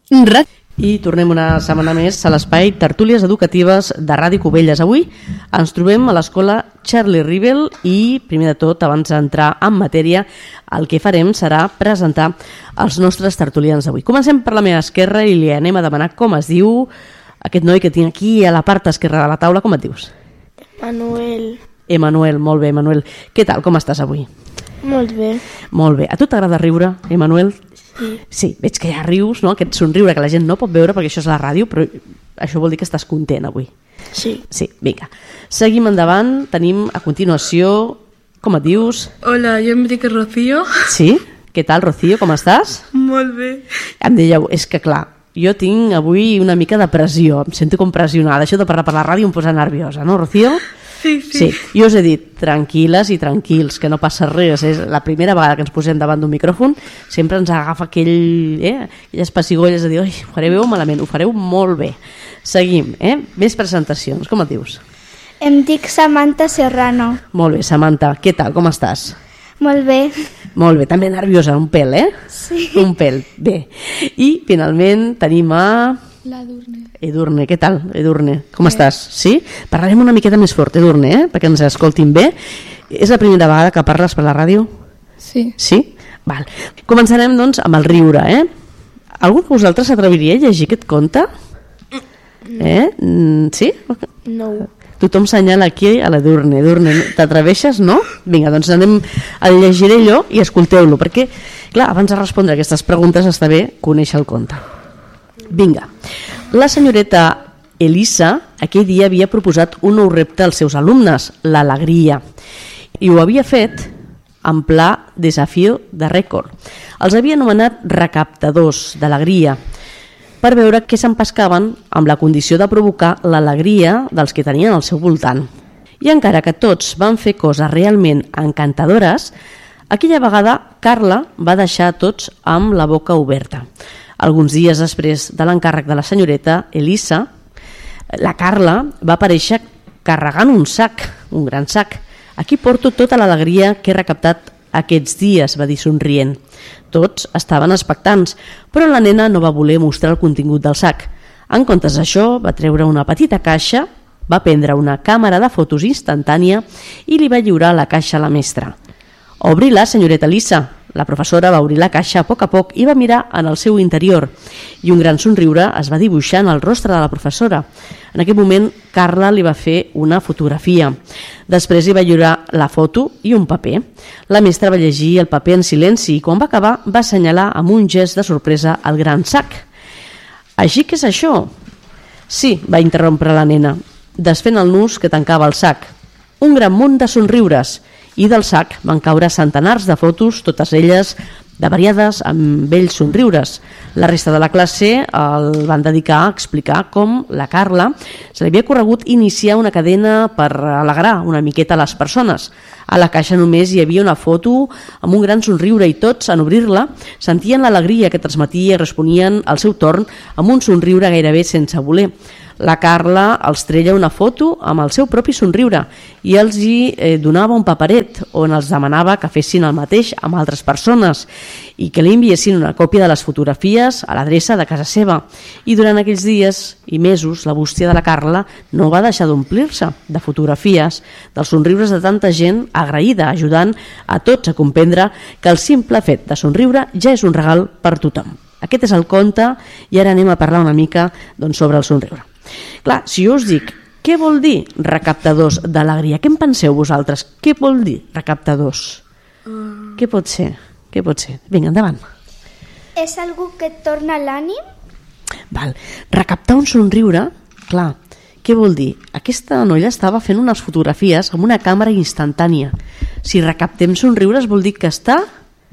I tornem una setmana més a l'espai Tertúlies Educatives de Ràdio Cubelles. Avui ens trobem a l'escola Charlie Rivel i, primer de tot, abans d'entrar en matèria, el que farem serà presentar els nostres tertulians d'avui. Comencem per la meva esquerra i li anem a demanar com es diu aquest noi que tinc aquí a la part esquerra de la taula. Com et dius? Manuel. Emanuel, molt bé, Emanuel. Què tal, com estàs avui? Molt bé. Molt bé. A tu t'agrada riure, Emanuel? Sí, veig que ja rius, no? Aquest somriure que la gent no pot veure perquè això és la ràdio, però això vol dir que estàs content avui. Sí. Sí, vinga. Seguim endavant, tenim a continuació... Com et dius? Hola, jo em dic Rocío. Sí? Què tal, Rocío, com estàs? Molt bé. Em dèieu, és que clar, jo tinc avui una mica de pressió, em sento com pressionada, això de parlar per la ràdio em posa nerviosa, no, Rocío? Sí. Jo us he dit, tranquil·les i tranquils, que no passa res. És la primera vegada que ens posem davant d'un micròfon, sempre ens agafa aquelles pessigolles de dir, oi, ho fareu malament, ho fareu molt bé. Seguim, més presentacions. Com et dius? Em dic Samantha Serrano. Molt bé, Samantha, què tal, com estàs? Molt bé. Molt bé, també nerviosa, un pèl, Sí. Un pèl, bé. I finalment tenim a... Edurne, què tal, Edurne? Com estàs? Sí? Parlarem una miqueta més fort, Edurne, perquè ens escoltin bé. És la primera vegada que parles per la ràdio? Sí. Sí? Val. Començarem, doncs, amb el riure, Algú de vosaltres s'atreviria a llegir aquest conte? Sí? No. Tothom senyala aquí a l'Edurne. Edurne, t'atreveixes, no? Vinga, doncs anem al llegiré jo i escolteu-lo, perquè, clar, abans de respondre aquestes preguntes està bé conèixer el conte. Vinga. La senyoreta Elisa aquell dia havia proposat un nou repte als seus alumnes, l'alegria, i ho havia fet en pla desafio de rècord. Els havia anomenat recaptadors d'alegria per veure què s'empescaven amb la condició de provocar l'alegria dels que tenien al seu voltant. I encara que tots van fer coses realment encantadores, aquella vegada Carla va deixar tots amb la boca oberta. Alguns dies després de l'encàrrec de la senyoreta Elisa, la Carla va aparèixer carregant un sac, un gran sac. Aquí porto tota l'alegria que he recaptat aquests dies, va dir somrient. Tots estaven expectants, però la nena no va voler mostrar el contingut del sac. En comptes d'això, va treure una petita caixa, va prendre una càmera de fotos instantània i li va lliurar la caixa a la mestra. Obri-la, senyoreta Elisa. La professora va obrir la caixa a poc i va mirar en el seu interior i un gran somriure es va dibuixar en el rostre de la professora. En aquell moment, Carla li va fer una fotografia. Després li va lliurar la foto i un paper. La mestra va llegir el paper en silenci i quan va acabar va assenyalar amb un gest de sorpresa el gran sac. Així que és això? Sí, va interrompre la nena, desfent el nus que tancava el sac. Un gran munt de somriures. I del sac van caure centenars de fotos, totes elles de variades amb bells somriures. La resta de la classe el van dedicar a explicar com la Carla se li havia corregut iniciar una cadena per alegrar una miqueta a les persones. A la caixa només hi havia una foto amb un gran somriure i tots, en obrir-la, sentien l'alegria que transmetia i responien al seu torn amb un somriure gairebé sense voler. La Carla els treia una foto amb el seu propi somriure i els hi donava un paperet on els demanava que fessin el mateix amb altres persones i que li enviessin una còpia de les fotografies a l'adreça de casa seva. I durant aquells dies i mesos la bústia de la Carla no va deixar d'omplir-se de fotografies, dels somriures de tanta gent agraïda, ajudant a tots a comprendre que el simple fet de somriure ja és un regal per tothom. Aquest és el conte i ara anem a parlar una mica sobre el somriure. Clar, si jo us dic, què vol dir recaptadors d'alegria? Què en penseu vosaltres? Què vol dir recaptadors? Què pot ser? Què pot ser? Vinga, endavant. És algú que et torna l'ànim? Val. Recaptar un somriure, clar, què vol dir? Aquesta noia estava fent unes fotografies amb una càmera instantània. Si recaptem somriures vol dir que està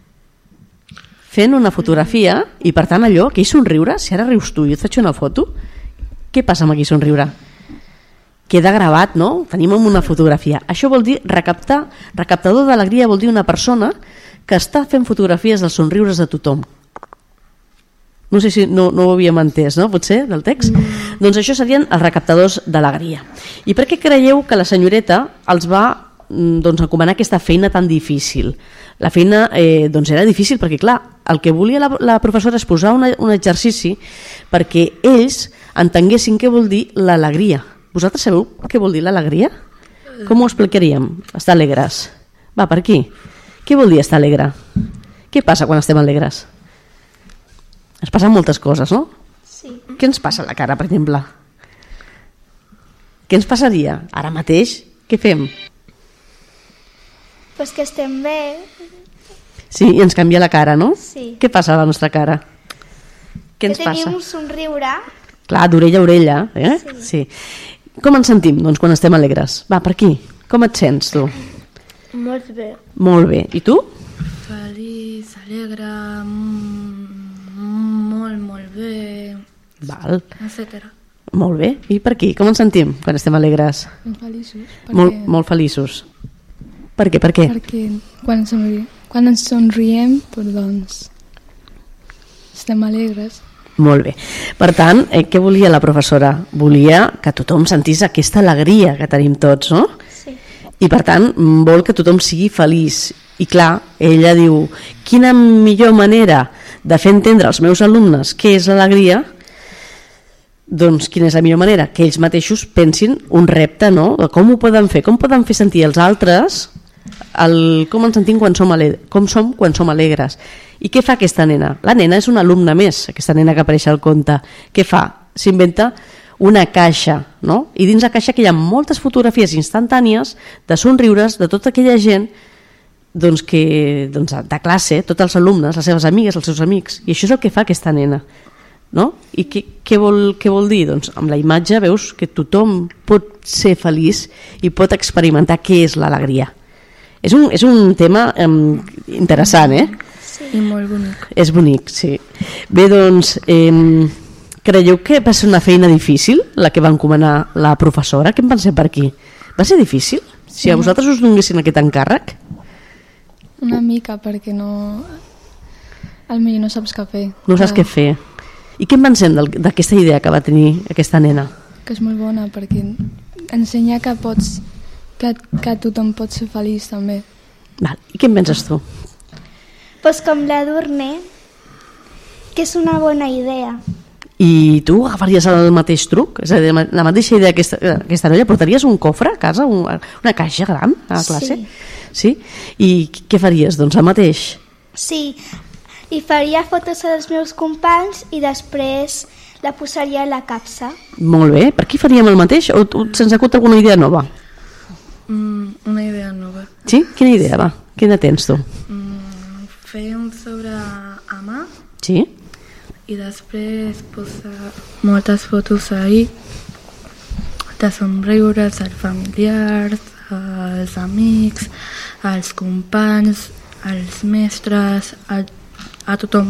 fent una fotografia i per tant allò, aquell somriure, si ara rius tu i et faig una foto, què passa amb aquell somriure? Queda gravat, no? Tenim una fotografia. Això vol dir recaptar. Recaptador d'alegria vol dir una persona que està fent fotografies dels somriures de tothom. No sé si no ho havíem entès, no? Potser, del text? Doncs això serien els recaptadors d'alegria. I per què creieu que la senyoreta els va encomanar aquesta feina tan difícil? La feina era difícil perquè, clar, el que volia la professora és posar un exercici perquè ells entenguessin què vol dir l'alegria. Vosaltres sabeu què vol dir l'alegria? Com ho explicaríem? Estar alegres. Va, per aquí. Què vol dir estar alegre? Què passa quan estem alegres? Es passen moltes coses, no? Sí. Què ens passa a la cara, per exemple? Què ens passaria? Ara mateix, què fem? Pues que estem bé. Sí, i ens canvia la cara, no? Sí. Què passa a la nostra cara? Què ens que passa? tenim un somriure. Clar, d'orella a orella, eh? Sí. Com ens sentim, doncs, quan estem alegres? Va, per aquí. Com et sents, tu? Molt bé. Molt bé. I tu? Feliç, alegre, molt bé, Val. etc. Molt bé. I per aquí? Com ens sentim quan estem alegres? Feliços. Molt feliços. Per què? Per què? Perquè quan ens somriem, doncs, estem alegres. Molt bé. Per tant, què volia la professora? Volia que tothom sentís aquesta alegria que tenim tots, no? Sí. I per tant, vol que tothom sigui feliç. I clar, ella diu, quina millor manera de fer entendre als meus alumnes què és l'alegria? Doncs quina és la millor manera? Que ells mateixos pensin un repte, no? De com ho poden fer, com poden fer sentir als altres com ens sentim quan som alegres. I què fa aquesta nena? La nena és una alumna més, aquesta nena que apareix al conte. Què fa? S'inventa una caixa, no? I dins la caixa que hi ha moltes fotografies instantànies de somriures de tota aquella gent doncs de classe, tots els alumnes, les seves amigues, els seus amics, i això és el que fa aquesta nena, no? I què vol dir? Doncs amb la imatge veus que tothom pot ser feliç i pot experimentar què és l'alegria. És un tema interessant, eh? Sí. I molt bonic. És bonic, sí. Bé, doncs, creieu que va ser una feina difícil la que va encomanar la professora? Què en penseu per aquí? Va ser difícil? Si a vosaltres us donessin aquest encàrrec? Una mica, perquè potser no saps què fer. No saps què fer. I què en pensem d'aquesta idea que va tenir aquesta nena? Que és molt bona, perquè ensenya que tothom pot ser feliç també. Val. I què en penses tu? Pues com l'Edurne, que és una bona idea. I tu agafaries el mateix truc? És a dir, la mateixa idea que aquesta noia? Portaries un cofre a casa, una caixa gran a classe? Sí. I què faries? Doncs el mateix? Sí, i faria fotos als meus companys i després la posaria a la capsa. Molt bé. Per qui faríem el mateix? O se'ns acut alguna idea nova? Una idea nova. Sí? Quina idea, va? Quina tens tu? Fer un sobre a mà Sí? i després posar moltes fotos ahí de somriures als familiars, als amics, als companys, als mestres, a tothom,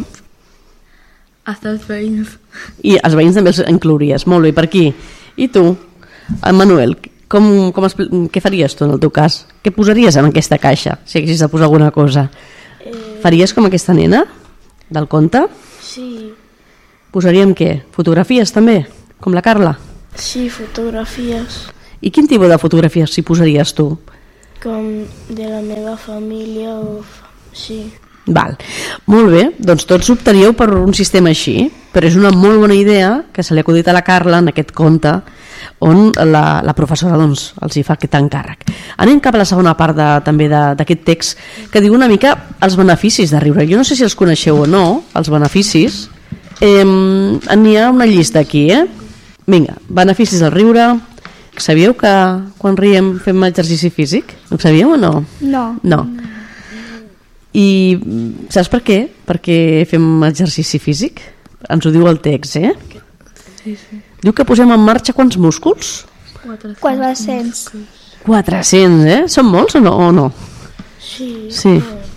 fins als veïns. I els veïns també els inclouries. Molt bé, per aquí. I tu, en Manuel, què faries tu en el teu cas? Què posaries en aquesta caixa, si haguessis de posar alguna cosa? Faries com aquesta nena del conte? Sí, Posaríem què? Fotografies també? Com la Carla? sí, fotografies I quin tipus de fotografies s'hi posaries tu? com de la meva família o... Sí, Val. Molt bé, doncs tots optaríeu per un sistema així, però és una molt bona idea que se li ha acudit a la Carla en aquest conte on la professora doncs, els hi fa aquest encàrrec. Anem cap a la segona part també d'aquest text que diu una mica els beneficis de riure. Jo no sé si els coneixeu o no, els beneficis. N'hi ha una llista aquí, Vinga, beneficis del riure. Sabíeu que quan riem fem exercici físic? Ho sabíeu o no? No. I saps per què? Perquè fem exercici físic? Ens ho diu el text, Sí. Diu que posem en marxa quants músculs? 400. 400, Són molts o no? sí, Sí,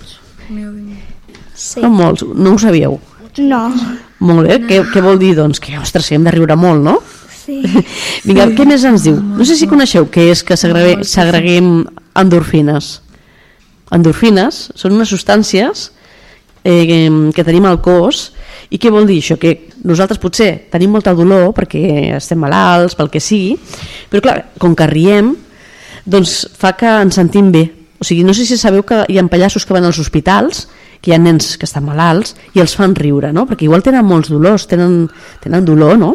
Sí. són molts. No ho sabíeu? No. Molt bé, què vol dir? Doncs que, ostres, hem de riure molt, no? Sí. Vinga, què més ens diu? No sé si coneixeu què és que segreguem endorfines. Endorfines són unes substàncies que tenim al cos. I què vol dir això? Que nosaltres potser tenim molta dolor perquè estem malalts, pel que sigui, però clar, com que riem, doncs fa que ens sentim bé. O sigui, no sé si sabeu que hi ha pallassos que van als hospitals que hi ha nens que estan malalts i els fan riure, no? Perquè igual tenen molts dolors, tenen dolor, no?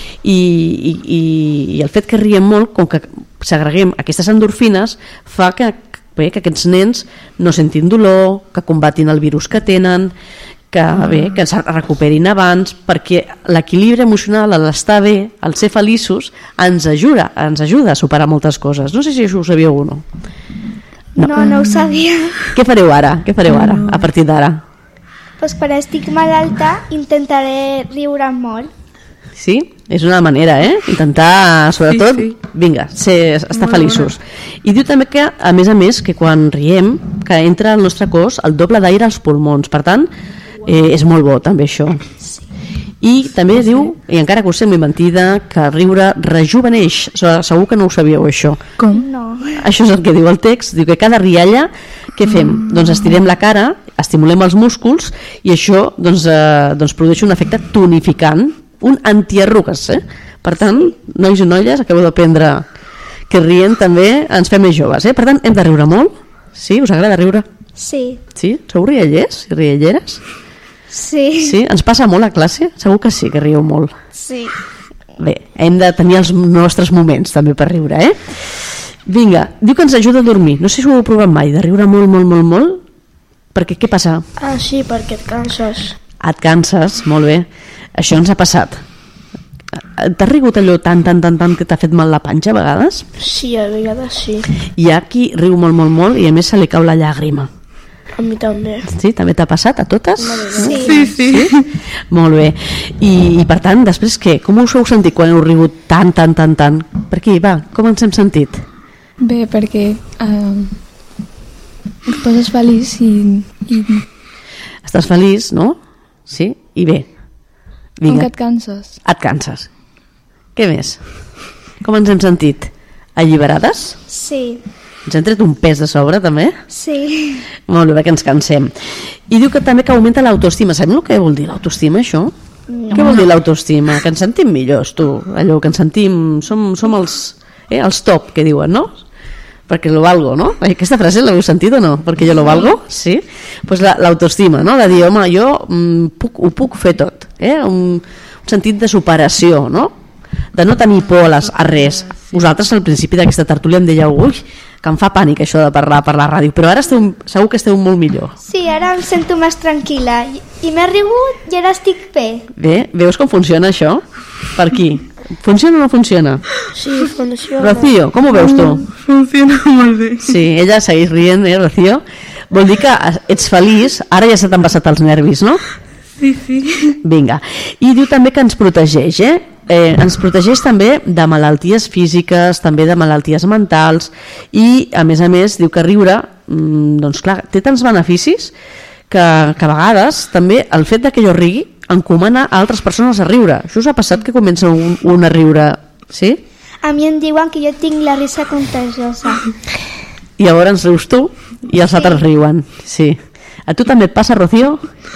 I el fet que riem molt, com que segreguem aquestes endorfines, fa que aquests nens no sentin dolor, que combatin el virus que tenen, que es recuperin abans, perquè l'equilibri emocional, l'estar bé, el ser feliços, ens ajuda a superar moltes coses. No sé si això ho sabíeu o no. No ho sabia. Què fareu ara, a partir d'ara? Pues quan estic malalta intentaré riure molt. Sí? És una manera, intentar, sobretot, vinga, estar feliços. I diu també que, a més, que quan riem, que entra al nostre cos el doble d'aire als pulmons. Per tant, és molt bo també això. I també diu, i encara que us sembli mentida, que riure rejuveneix. Segur que no ho sabíeu, això. Com? No. Això és el que diu el text. Diu que cada rialla, què fem? Doncs estirem la cara, estimulem els músculs i això doncs produeix un efecte tonificant, un antiarrugues. Per tant, nois i noies, acabeu d'aprendre que rient també ens fem més joves. Per tant, hem de riure molt. Sí? Us agrada riure? Sí. Sí? Sou riallers i rialleres? Sí. Sí? Ens passa molt a classe? Segur que sí, que rieu molt. Sí. Bé, hem de tenir els nostres moments també per riure, Vinga, diu que ens ajuda a dormir. No sé si ho heu provat mai, de riure molt, molt, molt, molt. Perquè què passa? Ah, sí, perquè et canses. Et canses, molt bé. Això ens ha passat. T'has rigut allò tant que t'ha fet mal la panxa a vegades? Sí, a vegades sí. Hi ha qui riu molt, molt, molt i a més se li cau la llàgrima. A mi també. Sí? També t'ha passat a totes? Sí. Sí? Molt bé. I per tant, després què? Com us heu sentit quan heu rigut tant? Per aquí, va, com ens hem sentit? Bé, perquè et poses feliç i... Estàs feliç, no? Sí? I bé. Com que et canses. Et canses. Què més? Com ens hem sentit? Alliberades? Sí. Ens hem tret un pes de sobre, també? Sí. Molt bé, que ens cansem. I diu que també que augmenta l'autoestima. Sabem el que vol dir l'autoestima, això? No. Què vol dir l'autoestima? Que ens sentim millors, tu. Allò que ens sentim... Som els top, que diuen, no? Perquè lo valgo, no? Aquesta frase l'heu sentit o no? Perquè jo lo valgo, sí? Pues l'autoestima, no? De dir, home, jo ho puc fer tot. Un sentit de superació, no? De no tenir por a res. Vosaltres al principi d'aquesta tertúlia em dèieu, ui, que em fa pànic això de parlar per la ràdio, però ara segur que esteu molt millor. Sí, ara em sento més tranquil·la i m'he rigut i ara estic bé. Bé, veus com funciona això? Per aquí. Funciona o no funciona? Sí, funciona. Rocío, com ho veus tu? Funciona molt bé. Sí, ella segueix rient, Rocío? Vol dir que ets feliç, ara ja se t'han passat els nervis, no? Sí. Vinga. I diu també que ens protegeix, ens protegeix també de malalties físiques, també de malalties mentals i, a més, diu que riure, doncs clar, té tants beneficis que a vegades també el fet de que jo rigui encomana a altres persones a riure. Això us ha passat que comença un a riure, sí? A mi em diuen que jo tinc la risa contagiosa. I llavors rius tu i els altres riuen, sí. A tu també et passa, Rocío?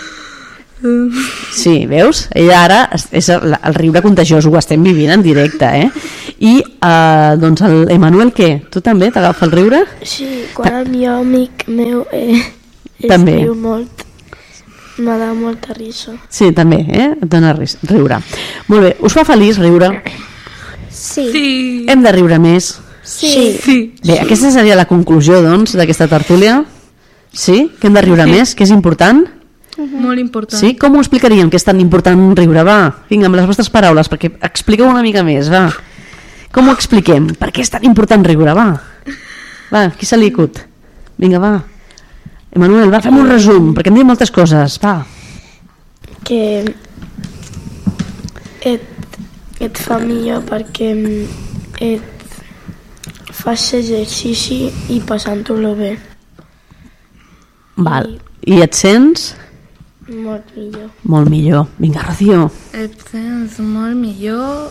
Sí, veus? Ella ara és el riure contagiós, ho estem vivint en directe, I doncs l'Emanuel, què? Tu també t'agafa el riure? Sí, quan el meu amic meu també riu molt, m'ha de molta risa. Sí, també, et dona riure. Molt bé, us fa feliç riure? Sí. Hem de riure més? Sí. Bé, aquesta seria la conclusió, doncs, d'aquesta tertúlia. Sí? Que hem de riure més, que és important? Molt important. Sí? Com ho explicaríem que és tan important riure? Va, vinga, amb les vostres paraules, perquè expliqueu una mica més, va. Com ho expliquem? Per què és tan important riure? Va, qui se li acut? Vinga, va. Emanuel, va, fem un resum, perquè em diuen moltes coses, va. Que et fa millor perquè et fas exercici i passant-ho bé. Val. I et sents? Molt millor. Molt millor. Vinga, Rocío. Et sents molt millor,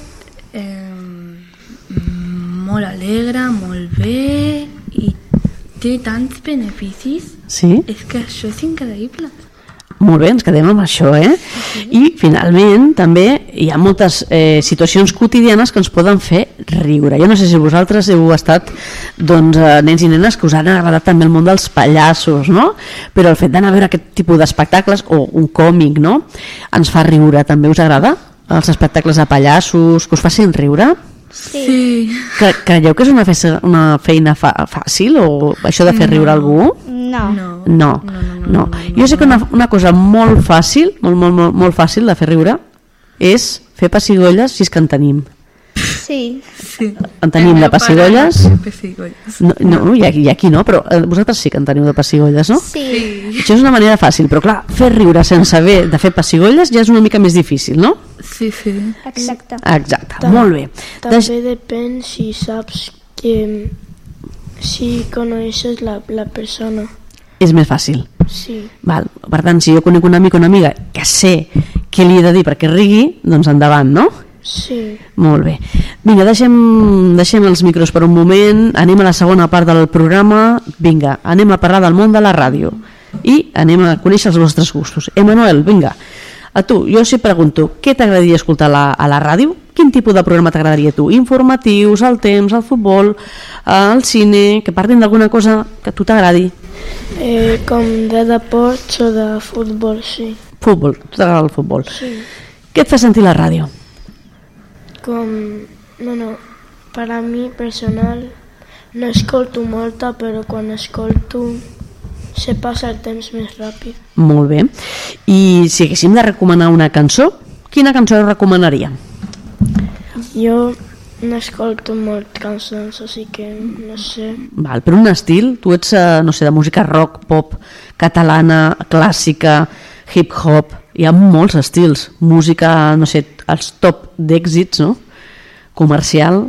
molt alegre, molt bé i té tants beneficis. Sí? És que això és increïble. Molt bé, ens quedem amb això, I finalment també hi ha moltes situacions quotidianes que ens poden fer riure. Jo no sé si vosaltres heu estat nens i nenes que us han agradat també el món dels pallassos, no? Però el fet d'anar a veure aquest tipus d'espectacles o un còmic, no? Ens fa riure, també us agrada? Els espectacles de pallassos, que us facin riure? Sí. Creieu que és una feina fàcil o això de fer riure algú? No. Jo sé que una cosa molt fàcil, molt fàcil de fer riure és fer pessigolles si és que en tenim. Sí. En tenim de pessigolles? No, i aquí no, però vosaltres sí que en teniu de pessigolles, no? Sí. Això és una manera fàcil, però clar, fer riure sense haver de fer pessigolles ja és una mica més difícil, no? Sí. Exacte. Molt bé. També depèn si saps que... si coneixes la persona. És més fàcil. Sí. Val. Per tant, si jo conec un amic o una amiga que sé què li he de dir perquè rigui, doncs endavant, no? Sí. Molt bé. Vinga, deixem els micros per un moment, anem a la segona part del programa. Vinga, anem a parlar del món de la ràdio i anem a conèixer els vostres gustos. Emanuel, vinga, a tu, jo si pregunto, què t'agradaria escoltar a la ràdio? Quin tipus de programa t'agradaria a tu? Informatius, el temps, el futbol, el cine, que parlin d'alguna cosa que a tu t'agradi? Com de deports o de futbol, sí. Futbol, tu t'agrada el futbol. Sí. Què et fa sentir la ràdio? Per a mi personal no escolto molta, però quan escolto se passa el temps més ràpid. Molt bé. I si haguéssim de recomanar una cançó, quina cançó recomanaria? Jo no escolto molt cançons, així que no sé. Val, però un estil, tu ets, no sé, de música rock, pop, catalana, clàssica, hip-hop, hi ha molts estils. Música, no sé, els top d'èxits, no? Comercial.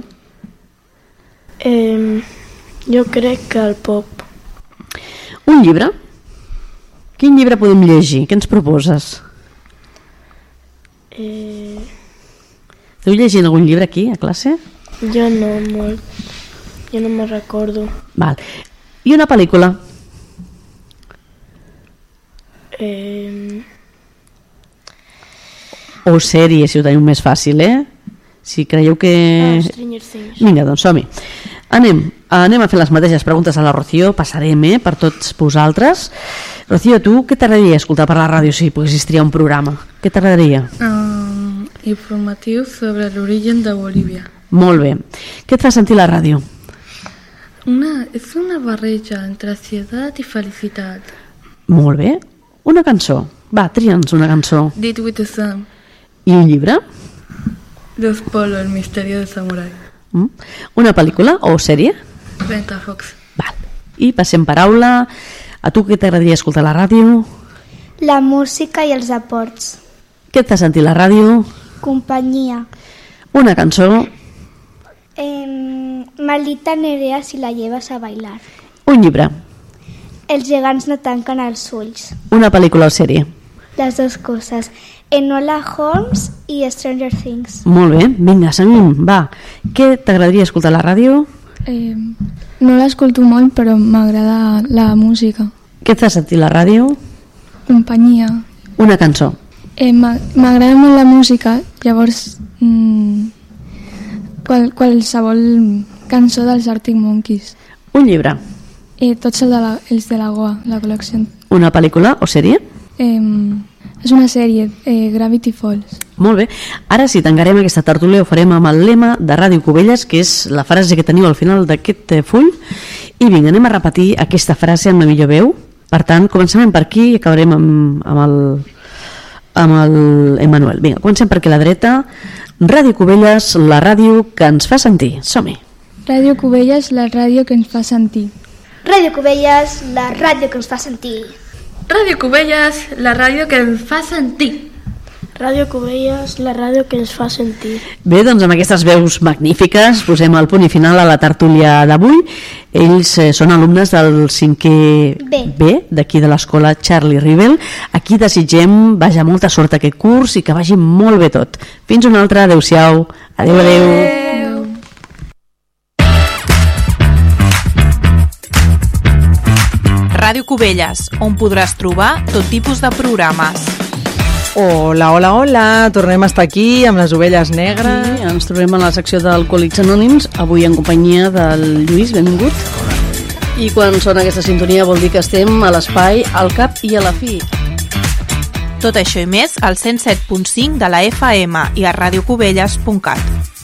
Jo crec que el pop. Un llibre? Quin llibre podem llegir? Què ens proposes? Esteu llegint algun llibre aquí, a classe? Jo no, molt. Jo no me'n recordo. Val. I una pel·lícula? O sèrie, si ho teniu més fàcil, Si creieu que... Stranger Things. Vinga, doncs som-hi. Anem a fer les mateixes preguntes a la Rocío, passarem, per tots vosaltres. Rocío, tu què t'agradaria escoltar per la ràdio si poguessis triar un programa? Què t'agradaria? Informatiu sobre l'origen de Bolívia. Molt bé. Què et fa sentir la ràdio? És una barreja entre ansietat i felicitat. Molt bé. Una cançó. Va, tria'ns una cançó. Did with the Sun. I un llibre? Los Polo, el misterio del samurái. Una pel·lícula o sèrie? Ventafocs. Val. I passem paraula. A tu què t'agradaria escoltar a la ràdio? La música i els deports. Què et fa sentir la ràdio? Companyia. Una cançó. Maldita Nerea si la llevas a bailar. Un llibre. Els gegants no tanquen els ulls. Una pel·lícula o sèrie? Les dues coses. Enola Holmes i Stranger Things. Molt bé, vinga, seguim, va. Què t'agradaria escoltar a la ràdio? No l'escolto molt, però m'agrada la música. Què et fa sentir la ràdio? Companyia. Una cançó. M'agrada molt la música, llavors qualsevol cançó dels Arctic Monkeys. Un llibre. Tots els de la Goa, la col·lecció. Una pel·lícula o sèrie? És una sèrie, Gravity Falls. Molt bé. Ara sí, tancarem aquesta tertúlia, ho farem amb el lema de Ràdio Cubelles, que és la frase que teniu al final d'aquest full. I vinga, anem a repetir aquesta frase amb la millor veu. Per tant, començarem per aquí i acabarem amb el Emanuel. Vinga, comencem per aquí a la dreta. Ràdio Cubelles, la ràdio que ens fa sentir. Som-hi. Ràdio Cubelles, la ràdio que ens fa sentir. Ràdio Cubelles, la ràdio que ens fa sentir. Ràdio Cubelles, la ràdio que ens fa sentir. Ràdio Cubelles, la ràdio que ens fa sentir. Bé, doncs amb aquestes veus magnífiques posem el punt i final a la tertúlia d'avui. Ells són alumnes del 5è B d'aquí de l'escola Charlie Rivel. Aquí desitgem, vaja, molta sort aquest curs i que vagi molt bé tot. Fins una altra, adeu-siau. Adeu, adeu. Ràdio Cubelles, on podràs trobar tot tipus de programes. Hola, hola, hola, tornem a estar aquí amb les ovelles negres. Sí, ens trobem a la secció d'Alcohòlics Anònims, avui en companyia del Lluís, benvingut. I quan sona aquesta sintonia vol dir que estem a l'espai, al cap i a la fi. Tot això i més al 107.5 de la FM i a radiocubelles.cat.